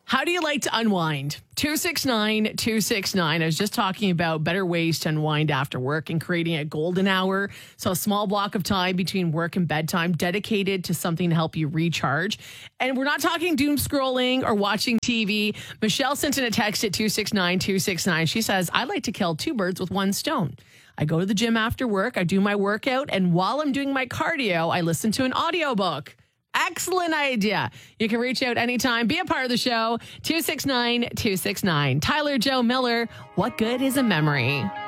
How do you like to unwind? 269-269. I was just talking about better ways to unwind after work and creating a golden hour. So a small block of time between work and bedtime dedicated to something to help you recharge. And we're not talking doom scrolling or watching TV. Michelle sent in a text at 269-269. She says, I like to kill two birds with one stone. I go to the gym after work. I do my workout. And while I'm doing my cardio, I listen to an audiobook. Excellent idea. You can reach out anytime. Be a part of the show. 269-269. Tyler Joe Miller, what good is a memory?